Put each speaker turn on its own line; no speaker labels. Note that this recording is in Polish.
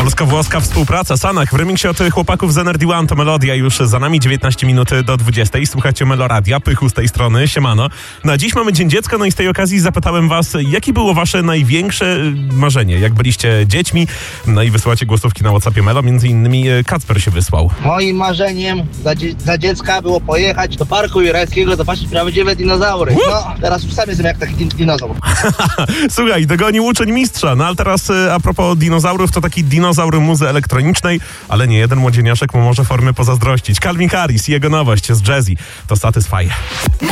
Polsko-włoska współpraca. Sanach w remiksie od chłopaków z Energy One. To melodia już za nami, 19 minut do 20. Słuchajcie Meloradia, Pychu z tej strony, siemano. Na dziś mamy Dzień Dziecka, no i z tej okazji zapytałem was, jakie było wasze największe marzenie, jak byliście dziećmi? No i wysyłacie głosówki na WhatsAppie Melo, między innymi Kacper się wysłał.
Moim marzeniem za dziecka było pojechać do Parku Jurajskiego, zobaczyć prawdziwe dinozaury. No, teraz już sam jestem jak taki dinozaur.
Słuchaj, dogonił uczeń mistrza. No ale teraz a propos dinozaurów, to taki dinozaur muzy elektronicznej, ale nie jeden młodzieniaszek mu może formy pozazdrościć. Calvin Harris i jego nowość z Jazzy to Satisfy.